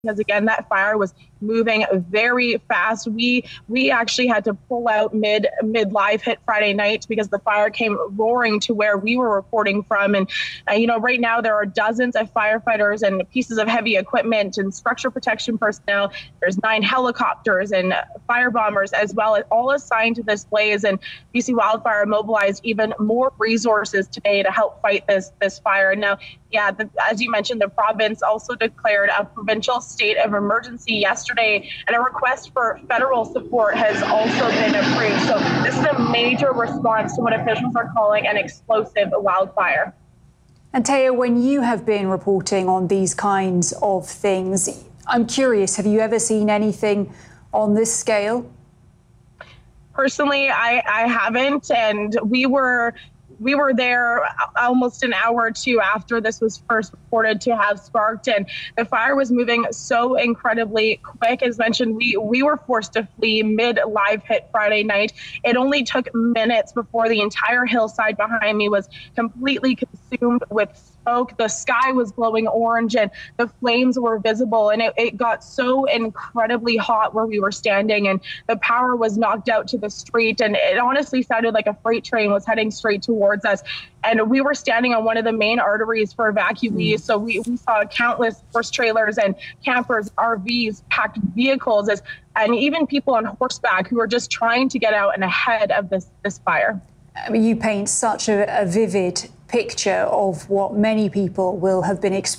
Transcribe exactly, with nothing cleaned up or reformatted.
because again, that fire was moving very fast. We we actually had to pull out mid mid live hit Friday night because the fire came roaring to where we were reporting from. And uh, you know, right now there are dozens of firefighters and pieces of heavy equipment and structure protection personnel. There's nine helicopters and fire bombers as well, all assigned to this blaze. And B C Wildfire mobilized even more resources today to help fight this this fire. Now, yeah, the, as you mentioned, the province also declared a provincial state of emergency yesterday, and a request for federal support has also been approved. So this is a major response to what officials are calling an explosive wildfire. And Taya, when you have been reporting on these kinds of things, I'm curious, have you ever seen anything on this scale? Personally, I, I haven't, and we were we were there almost an hour or two after this was first reported to have sparked, and the fire was moving so incredibly quick. As mentioned, we we were forced to flee mid live hit Friday night. It only took minutes before the entire hillside behind me was completely consumed with smoke. The sky was glowing orange and the flames were visible, and it, it got so incredibly hot where we were standing, and the power was knocked out to the street, and it honestly sounded like a freight train was heading straight towards us. And we were standing on one of the main arteries for evacuees, so we, we saw countless horse trailers and campers, R Vs, packed vehicles, as, and even people on horseback who were just trying to get out and ahead of this, this fire. I mean, you paint such a, a vivid picture of what many people will have been experiencing.